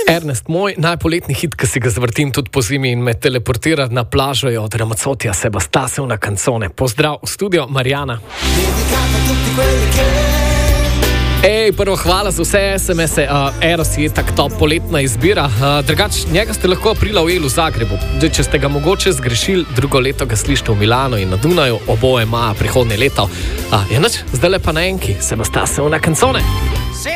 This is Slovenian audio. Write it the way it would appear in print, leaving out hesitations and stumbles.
Ernest, moj najpoletni hit, ki si ga zvrtim tudi po zimi in me teleportira na plažo, je od Ramazzottija Se bastasse una canzone. Pozdrav v studio, Marjana. Prvo hvala za vse SMS-e. Eros je tak top poletna izbira. Drugač, njega ste lahko aprila ujeli v Zagrebu. Če ste ga mogoče zgrešili, drugo leto ga slišite v Milanu in na Dunaju, oboje maja prihodnje leto. Je nič, zdaj le pa na enki, Se bastasse una canzone.